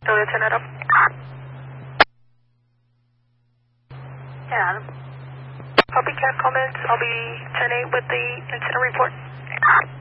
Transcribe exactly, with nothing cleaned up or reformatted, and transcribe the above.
Julia ten Adam. ten Adam. Copy, C A D comments. I'll be ten eight with the incident report.